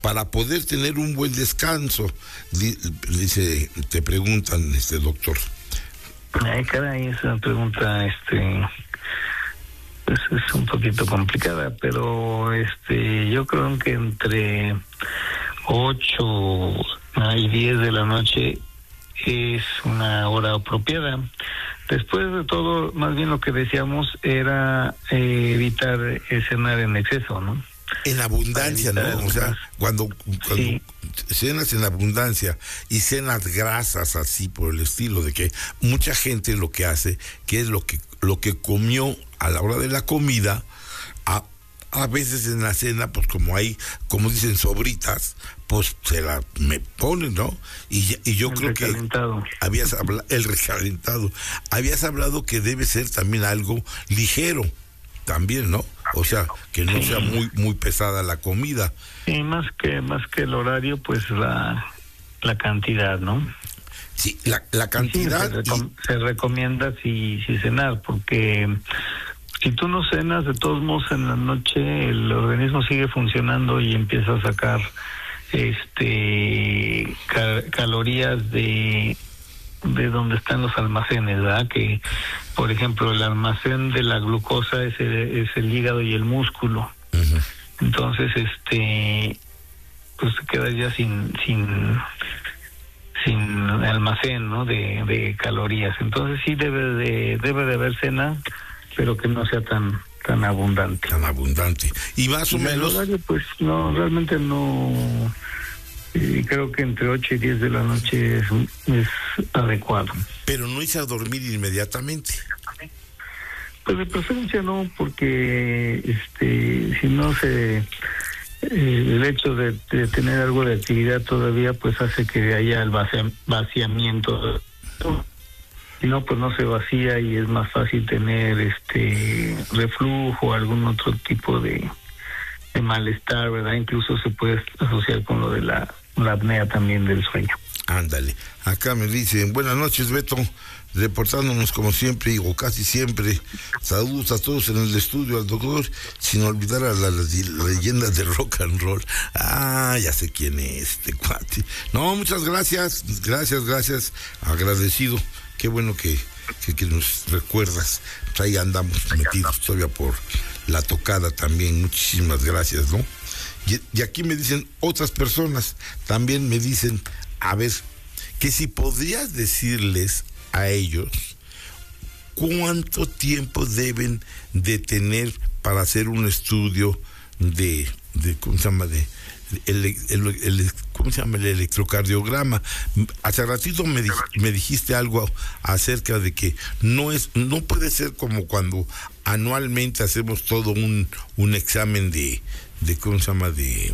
para poder tener un buen descanso? Dice, te preguntan, doctor. Ay, caray, esa pregunta, pues es un poquito complicada, pero yo creo que entre 8 y 10 de la noche es una hora apropiada. Después de todo, más bien lo que decíamos era evitar cenar en exceso, ¿no? En abundancia, ¿no? O sea, cuando sí, cenas en abundancia y cenas grasas así por el estilo, de que mucha gente lo que hace, que es lo que comió a la hora de la comida, a veces en la cena, pues como hay, como dicen, sobritas, pues se la me ponen, ¿no? Y yo el creo que habías hablado, el recalentado, habías hablado que debe ser también algo ligero, también, ¿no? O sea, que no sea muy pesada la comida. Sí, más que el horario, pues la cantidad, ¿no? Sí, la cantidad. Sí, se recomienda si cenar, porque si tú no cenas, de todos modos en la noche el organismo sigue funcionando y empieza a sacar calorías de donde están los almacenes, ¿verdad? Que, por ejemplo, el almacén de la glucosa es el hígado y el músculo. Uh-huh. Entonces, pues te quedas ya sin almacén, ¿no? De calorías. Entonces sí debe de haber cena, pero que no sea tan abundante. Tan abundante. Y más o menos. El horario, pues no, realmente no. Creo que entre 8 y 10 de la noche es adecuado. Pero no irse a dormir inmediatamente. Pues de preferencia no, porque si no el hecho de tener algo de actividad todavía, pues hace que haya el vaciamiento. Si no, pues no se vacía y es más fácil tener reflujo o algún otro tipo de malestar, ¿verdad? Incluso se puede asociar con lo de la apnea también del sueño. Ándale, acá me dicen, buenas noches, Beto, reportándonos como siempre, o casi siempre. Saludos a todos en el estudio, al doctor, sin olvidar a las leyendas de rock and roll. Ya sé quién es este cuate. No, muchas gracias, agradecido. Qué bueno que nos recuerdas. Ahí andamos metidos todavía por la tocada también. Muchísimas gracias, ¿no? Y aquí me dicen otras personas, también me dicen, a ver, que si podrías decirles a ellos cuánto tiempo deben de tener para hacer un estudio de ¿cómo se llama? ¿Cómo se llama? El electrocardiograma. Hace ratito me dijiste algo acerca de que no puede ser como cuando anualmente hacemos todo un examen de ¿cómo se llama? De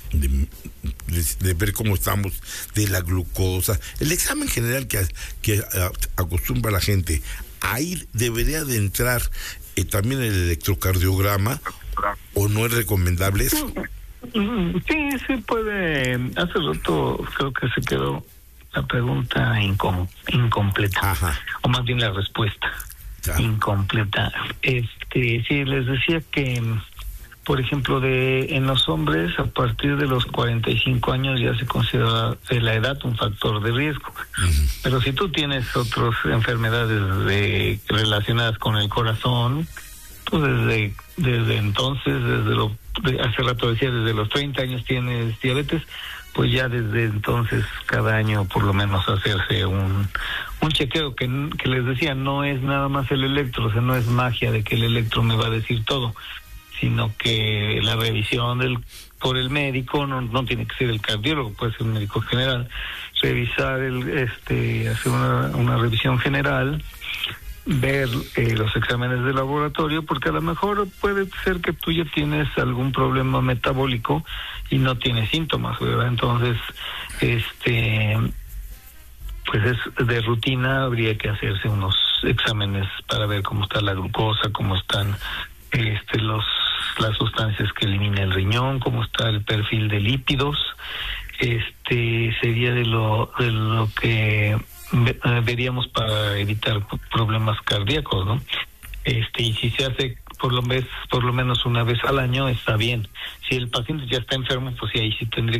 ver cómo estamos de la glucosa, el examen general que acostumbra la gente a ir. Debería de entrar también el electrocardiograma, ¿o no es recomendable eso? Sí, se puede. Hace rato creo que se quedó la pregunta incompleta. Ajá. O más bien la respuesta incompleta. Sí, les decía que, por ejemplo, en los hombres, a partir de los 45 años ya se considera la edad un factor de riesgo. Uh-huh. Pero si tú tienes otras enfermedades relacionadas con el corazón, pues desde entonces, hace rato decía, desde los 30 años tienes diabetes, pues ya desde entonces cada año por lo menos hacerse un chequeo que les decía, no es nada más el electro, o sea, no es magia de que el electro me va a decir todo, sino que la revisión por el médico, no tiene que ser el cardiólogo, puede ser un médico general, revisar hacer una revisión general, ver los exámenes de laboratorio, porque a lo mejor puede ser que tú ya tienes algún problema metabólico y no tienes síntomas, ¿verdad? Entonces, pues es de rutina, habría que hacerse unos exámenes para ver cómo está la glucosa, cómo están las sustancias que elimina el riñón, cómo está el perfil de lípidos. Sería de lo que veríamos para evitar problemas cardíacos, ¿no? Y si se hace por lo menos una vez al año, está bien. Si el paciente ya está enfermo, pues sí, ahí sí tendría